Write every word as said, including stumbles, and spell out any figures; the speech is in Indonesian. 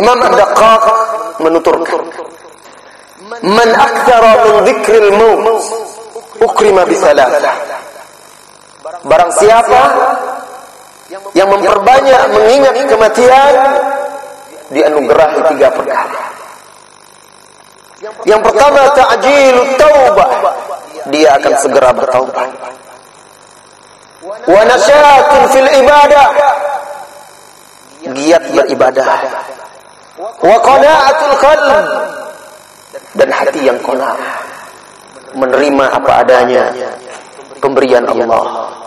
Imam Ad-Daqqaq menuturkan, man aktsara min dzikril maut ukrima bisalasah. Barang siapa yang memperbanyak mengingat kematian, dianugerahi tiga perkara. Yang pertama, ta'jilut taubah, dia akan segera bertaubat. Wa nasyatun fil ibadah, giat beribadah. Wa qana'atul qalb, dan hati yang qana', menerima apa adanya pemberian Allah.